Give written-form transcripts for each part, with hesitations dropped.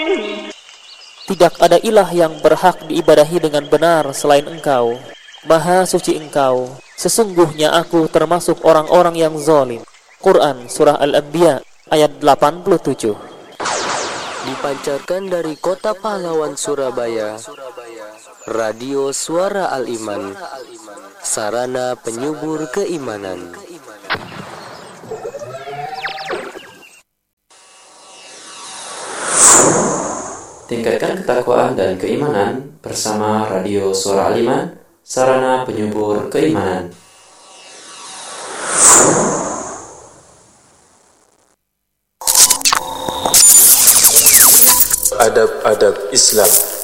Tidak ada ilah yang berhak diibadahi dengan benar selain Engkau. Maha suci Engkau. Sesungguhnya aku termasuk orang-orang yang zalim. Quran Surah Al-Anbiya ayat 87. Dipancarkan dari Kota Pahlawan Surabaya, Radio Suara Al-Iman, sarana penyubur keimanan. Tingkatkan ketakwaan dan keimanan bersama Radio Suara Al-Iman, sarana penyubur keimanan. Adab-adab Islam.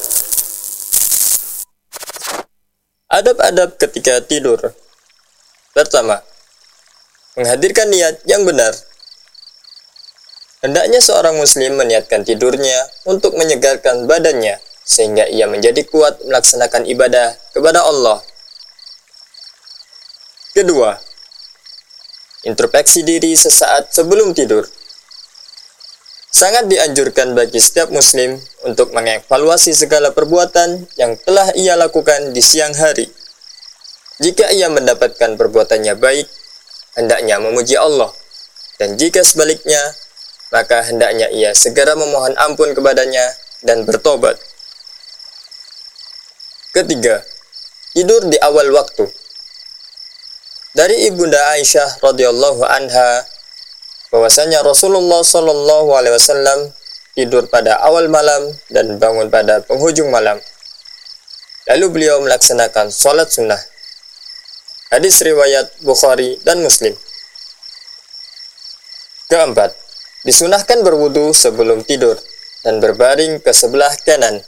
Adab-adab ketika tidur. Pertama, menghadirkan niat yang benar. Hendaknya seorang muslim meniatkan tidurnya untuk menyegarkan badannya, sehingga ia menjadi kuat melaksanakan ibadah kepada Allah. Kedua, introspeksi diri sesaat sebelum tidur. Sangat dianjurkan bagi setiap muslim untuk mengevaluasi segala perbuatan yang telah ia lakukan di siang hari. Jika ia mendapatkan perbuatannya baik, hendaknya memuji Allah. Dan jika sebaliknya, maka hendaknya ia segera memohon ampun kepadanya dan bertobat. Ketiga, tidur di awal waktu. Dari Ibunda Aisyah radhiyallahu anha bahwasanya Rasulullah sallallahu alaihi wasallam tidur pada awal malam dan bangun pada penghujung malam. Lalu beliau melaksanakan sholat sunnah. Hadis riwayat Bukhari dan Muslim. Keempat, disunahkan berwudu sebelum tidur dan berbaring ke sebelah kanan.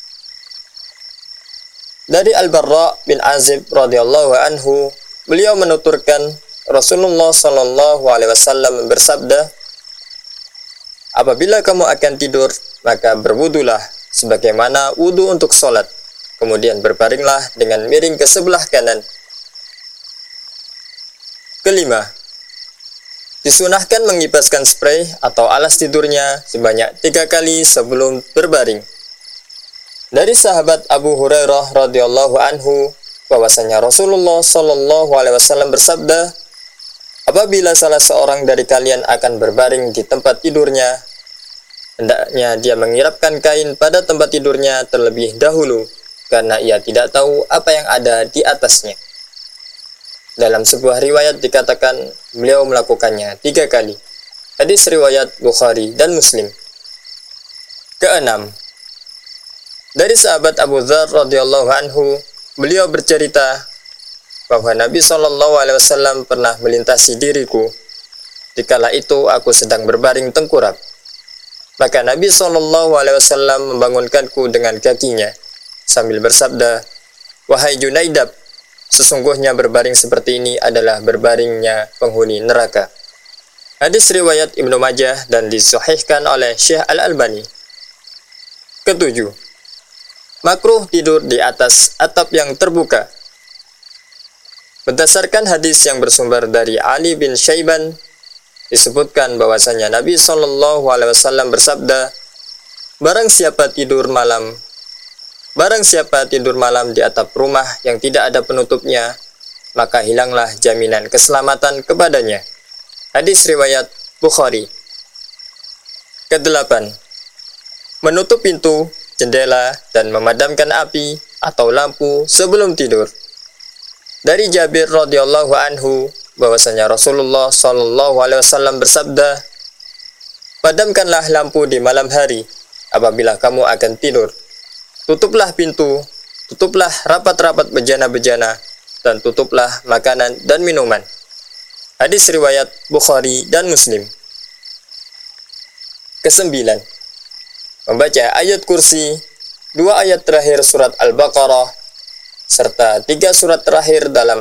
Dari Al-Barra bin Azib radhiyallahu anhu, beliau menuturkan Rasulullah sallallahu alaihi wasallam bersabda, apabila kamu akan tidur, maka berwudulah sebagaimana wudu untuk sholat, kemudian berbaringlah dengan miring ke sebelah kanan. Kelima, disunahkan mengibaskan spray atau alas tidurnya sebanyak 3 kali sebelum berbaring. Dari sahabat Abu Hurairah radhiyallahu anhu bahwasanya Rasulullah sallallahu alaihi wasallam bersabda, apabila salah seorang dari kalian akan berbaring di tempat tidurnya, hendaknya dia mengirapkan kain pada tempat tidurnya terlebih dahulu, karena ia tidak tahu apa yang ada di atasnya. Dalam sebuah riwayat dikatakan beliau melakukannya 3 kali. Hadis riwayat Bukhari dan Muslim. Keenam, dari sahabat Abu Dzar radhiyallahu anhu, beliau bercerita bahwa Nabi sallallahu alaihi wasallam pernah melintasi diriku. Dikala itu aku sedang berbaring tengkurap. Maka Nabi sallallahu alaihi wasallam membangunkanku dengan kakinya sambil bersabda, wahai Junaidab, sesungguhnya berbaring seperti ini adalah berbaringnya penghuni neraka. Hadis riwayat Ibnu Majah dan disahihkan oleh Syekh Al-Albani. Ketujuh, makruh tidur di atas atap yang terbuka. Berdasarkan hadis yang bersumber dari Ali bin Syaiban, disebutkan bahwasanya Nabi sallallahu alaihi wasallam bersabda, barang siapa tidur malam di atap rumah yang tidak ada penutupnya, maka hilanglah jaminan keselamatan kepadanya. Hadis riwayat Bukhari. Kedelapan, menutup pintu, jendela, dan memadamkan api atau lampu sebelum tidur. Dari Jabir radhiyallahu anhu bahwasanya Rasulullah sallallahu alaihi wasallam bersabda, padamkanlah lampu di malam hari apabila kamu akan tidur. Tutuplah pintu, tutuplah rapat-rapat bejana-bejana, dan tutuplah makanan dan minuman. Hadis riwayat Bukhari dan Muslim. Kesembilan, membaca ayat kursi, 2 ayat terakhir surat Al-Baqarah, serta 3 surat terakhir dalam